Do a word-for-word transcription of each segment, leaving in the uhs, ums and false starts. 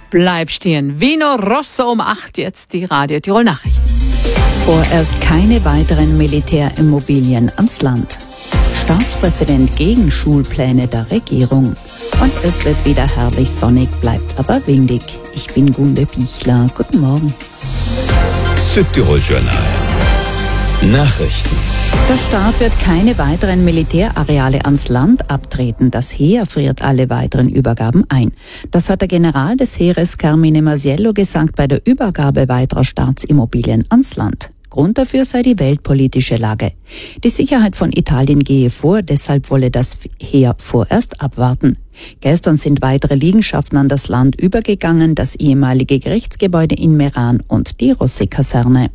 Bleib stehen. Vino Rosso um acht, jetzt die Radio Tirol Nachrichten. Vorerst keine weiteren Militärimmobilien ans Land. Staatspräsident gegen Schulpläne der Regierung. Und es wird wieder herrlich sonnig, bleibt aber windig. Ich bin Gunde Bichler. Guten Morgen. Südtirol Journal. Nachrichten. Der Staat wird keine weiteren Militärareale ans Land abtreten. Das Heer friert alle weiteren Übergaben ein. Das hat der General des Heeres Carmine Masiello gesagt bei der Übergabe weiterer Staatsimmobilien ans Land. Grund dafür sei die weltpolitische Lage. Die Sicherheit von Italien gehe vor, deshalb wolle das Heer vorerst abwarten. Gestern sind weitere Liegenschaften an das Land übergegangen, das ehemalige Gerichtsgebäude in Meran und die Rossi-Kaserne.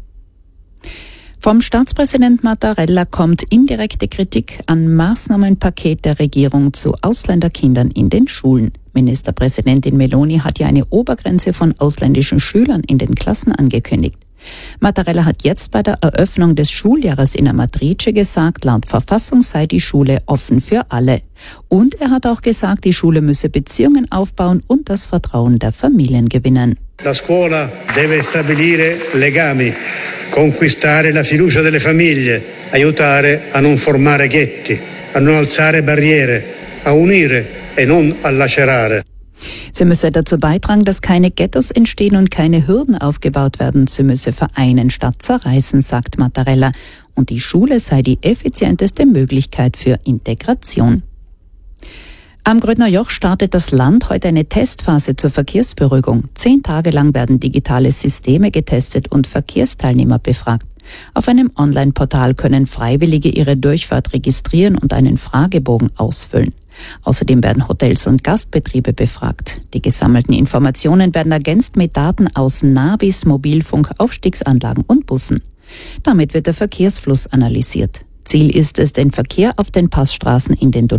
Vom Staatspräsident Mattarella kommt indirekte Kritik an Maßnahmenpaket der Regierung zu Ausländerkindern in den Schulen. Ministerpräsidentin Meloni hat ja eine Obergrenze von ausländischen Schülern in den Klassen angekündigt. Mattarella hat jetzt bei der Eröffnung des Schuljahres in Amatrice gesagt, laut Verfassung sei die Schule offen für alle. Und er hat auch gesagt, die Schule müsse Beziehungen aufbauen und das Vertrauen der Familien gewinnen. La scuola deve stabilire legami, conquistare la fiducia delle famiglie, aiutare a non formare ghetti, a non alzare barriere, a unire e non a lacerare. Sie müsse dazu beitragen, dass keine Ghettos entstehen und keine Hürden aufgebaut werden. Sie müsse vereinen statt zerreißen, sagt Mattarella. Und die Schule sei die effizienteste Möglichkeit für Integration. Am Grödner Joch startet das Land heute eine Testphase zur Verkehrsberuhigung. Zehn Tage lang werden digitale Systeme getestet und Verkehrsteilnehmer befragt. Auf einem Online-Portal können Freiwillige ihre Durchfahrt registrieren und einen Fragebogen ausfüllen. Außerdem werden Hotels und Gastbetriebe befragt. Die gesammelten Informationen werden ergänzt mit Daten aus Navis, Mobilfunk, Aufstiegsanlagen und Bussen. Damit wird der Verkehrsfluss analysiert. Ziel ist es, den Verkehr auf den Passstraßen in den